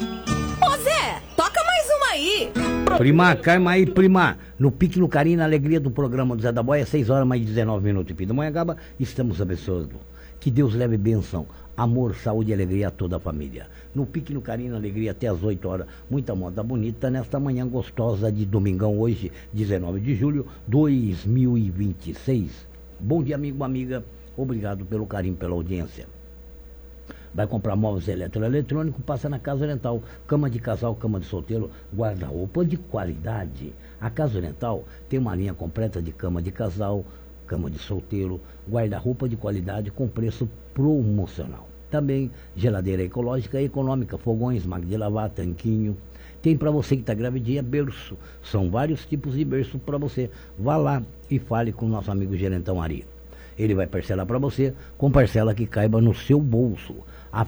Ô Zé, toca mais uma aí. Prima, calma aí, prima. No pique, no carinho, na alegria do programa do Zé da Boia, 6 horas mais 19 minutos. Em Pindamonhangaba, estamos abençoando. Que Deus leve bênção, amor, saúde e alegria a toda a família. No pique, no carinho, na alegria, até às 8 horas. Muita moda bonita nesta manhã gostosa de domingão, hoje, 19 de julho, 2026. Bom dia, amigo, amiga. Obrigado pelo carinho, pela audiência. Vai comprar móveis eletroeletrônicos, passa na Casa Oriental. Cama de casal, cama de solteiro, guarda-roupa de qualidade. A Casa Oriental tem uma linha completa de cama de casal, cama de solteiro, guarda-roupa de qualidade com preço promocional. Também geladeira ecológica e econômica, fogões, máquina de lavar, tanquinho. Tem para você que está gravidinha, berço. São vários tipos de berço para você. Vá lá e fale com o nosso amigo Gerentão Ari. Ele vai parcelar para você com parcela que caiba no seu bolso. A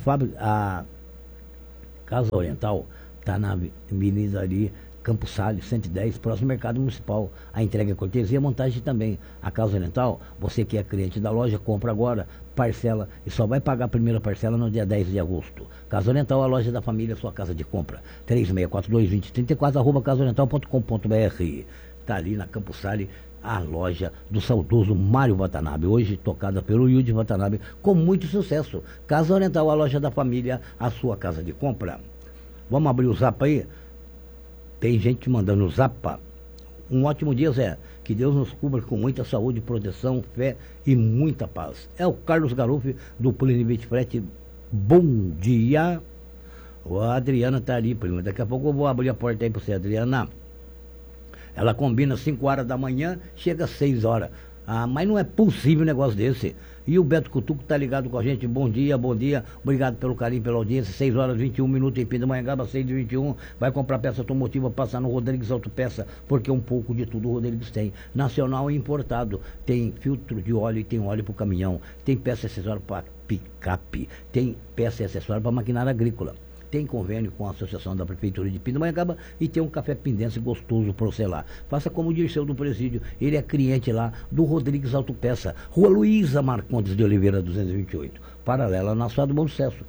Casa Oriental está na Avenida ali, Campos Salles, 110, próximo ao Mercado Municipal. A entrega é cortesia e montagem também. A Casa Oriental, você que é cliente da loja, compra agora, parcela e só vai pagar a primeira parcela no dia 10 de agosto. Casa Oriental, a loja da família, sua casa de compra. 3642-2034, @casaoriental.com.br. Está ali na Campos Salles, a loja do saudoso Mário Watanabe, hoje tocada pelo Yudi Watanabe, com muito sucesso. Casa Oriental, a loja da família, a sua casa de compra. Vamos abrir o zap aí? Tem gente mandando o zap. Um ótimo dia, Zé. Que Deus nos cubra com muita saúde, proteção, fé e muita paz. É o Carlos Garufi, do Pulinivite Frete. Bom dia. A Adriana tá ali, prima. Daqui a pouco eu vou abrir a porta aí para você, Adriana. Ela combina 5 horas da manhã, chega às 6 horas. Ah, mas não é possível um negócio desse. E o Beto Cutuco tá ligado com a gente. Bom dia, bom dia. Obrigado pelo carinho, pela audiência. 6 horas 21 minutos em Pindamonhangaba, 6h21. Vai comprar peça automotiva, passar no Rodrigues Autopeça, porque um pouco de tudo o Rodrigues tem. Nacional e importado. Tem filtro de óleo e tem óleo para o caminhão. Tem peça e acessório para picape. Tem peça e acessório para maquinária agrícola. Tem convênio com a Associação da Prefeitura de Pindamonhangaba e tem um café pindense gostoso para você lá. Faça como o Dirceu do Presídio, ele é cliente lá do Rodrigues Autopeça, Rua Luísa Marcondes de Oliveira 228, paralela na Cidade do Bom Sucesso,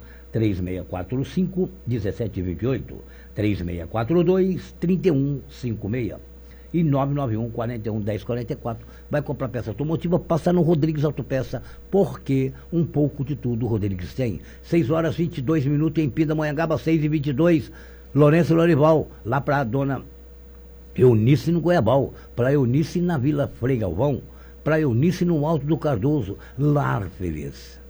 3645-1728, 3642-3156 e 991-41-1044. Vai comprar peça automotiva, passa no Rodrigues Autopeça, porque um pouco de tudo o Rodrigues tem. 6 horas 22 minutos em Pindamonhangaba, 6h22, Lourenço Lorival, lá para a dona Eunice no Goiabal, para Eunice na Vila Frei Galvão, para Eunice no Alto do Cardoso, Lar Feliz.